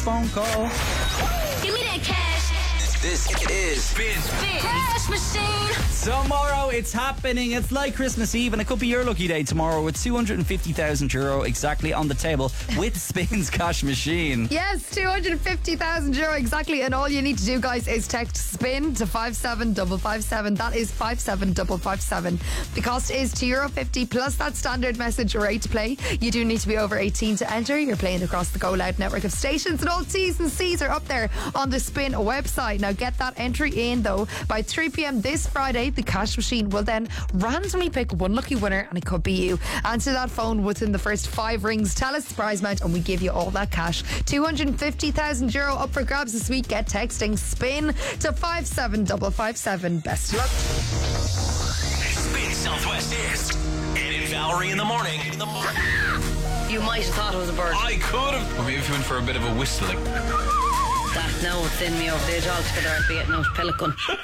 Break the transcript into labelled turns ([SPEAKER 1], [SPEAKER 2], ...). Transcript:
[SPEAKER 1] phone call.
[SPEAKER 2] Give me that cash.
[SPEAKER 3] This is Spin
[SPEAKER 2] Cash Machine.
[SPEAKER 1] Tomorrow it's happening. It's like Christmas Eve, and it could be your lucky day tomorrow with €250,000 exactly on the table with Spin's Cash Machine.
[SPEAKER 4] Yes, €250,000 exactly. And all you need to do, guys, is text SPIN to 57557. That is 57557. The cost is €2.50 plus that standard message rate to play. You do need to be over 18 to enter. You're playing across the Go Loud network of stations, and all T's and C's are up there on the Spin website. Now get that entry in, though, by 3 p.m. this Friday. The Cash Machine will then randomly pick one lucky winner, and it could be you. Answer that phone within the first 5 rings. Tell us the prize amount, and we give you all that cash. €250,000 up for grabs this week. Get texting SPIN to 57557. Best of luck.
[SPEAKER 3] Spin Southwest is Ed and Valerie in the morning.
[SPEAKER 5] You might have thought it was a bird.
[SPEAKER 3] I could have. Or maybe if you went for a bit of a whistling.
[SPEAKER 5] That now it's in me over the edge altogether. I'd be getting out pelican.